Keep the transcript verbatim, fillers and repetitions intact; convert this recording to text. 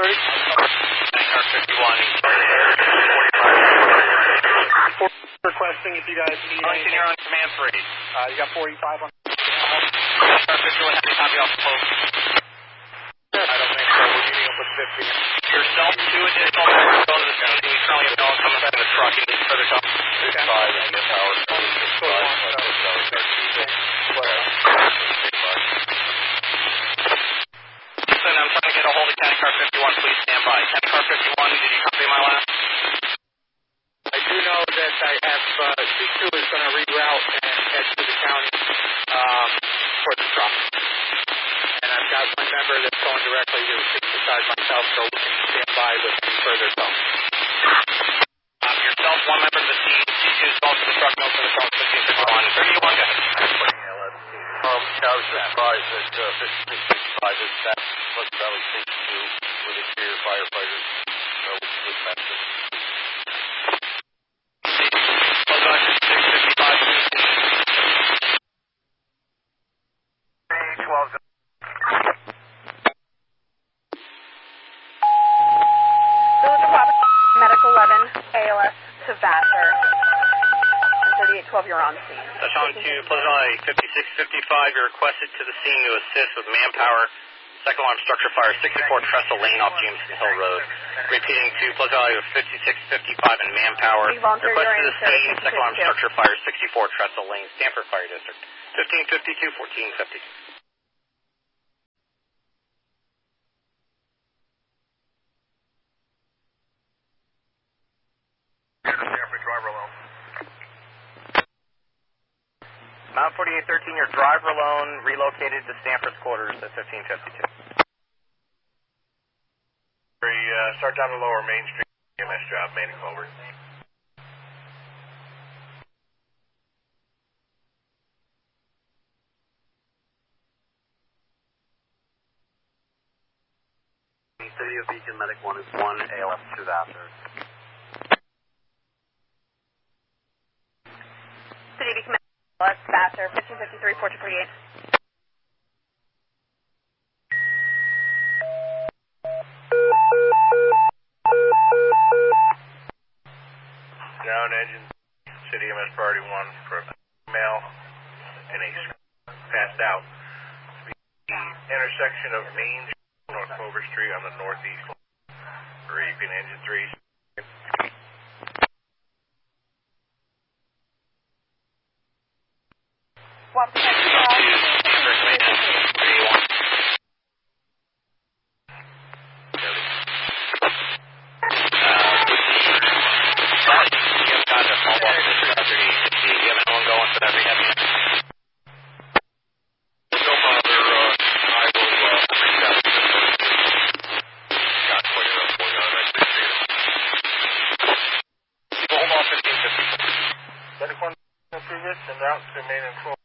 thirty. Tank car fifty-one. Requesting if you guys need Arlington, anything. you're on command three. Uh, you got forty-five on. Car fifty-one, have you copy off the post? I don't think so. We're meeting up with fifty. Yourself, two additional members go to the scene. We currently have no one coming from the truck. You need further talk. Five and get power. Listen, I'm trying to get a hold of Tank car fifty-one. Please stand by. Tank car fifty-one, did you copy my last? I do know that I have uh, C two is going to reroute and head to the county um, for the truck. And I've got one member that's going directly to the six beside myself, so we can stand by with any further talk. Um, yourself, one member of the team. C two is going to the truck, most of the truck, fifteen fifty-one. thirty-one, go ahead. Um, I was surprised that uh, fifty-six fifty-five is that Pleasant Valley Station two with exterior firefighters. So we can get back to Pleasant Valley fifty-six fifty-five. twelve. Village of Robert, Medical eleven, A L S to Vassar, and thirty-eight twelve, you're on scene. Touch on to Pleasant Valley fifty-six fifty-five. You're requested to the scene to assist with manpower. Second alarm structure fire, sixty-four Trestle Lane off Jameson Hill Road. Repeating to Pleasant Valley with fifty-six fifty-five and manpower. Volunteer, Requested to you're the in, scene. sir, Second alarm structure fire, sixty-four Trestle Lane, Stanford Fire District. fifteen fifty-two, fourteen fifty. Mount forty-eight thirteen, your driver alone relocated to Stanford's quarters at fifteen fifty-two. Uh, start down the lower Main Street. E M S job, Manning Culver. City of Beacon Medic one is one, A L S to Vassar. City of Beacon Medical, A L S to Vassar, fifteen fifty-three, fourteen forty-eight. Down engine, City E M S priority one for mail and a passed out. The intersection of Main Street, North Clover Street on the northeast. Reaping engine three. What's the next Medic one, previous and out to main and full.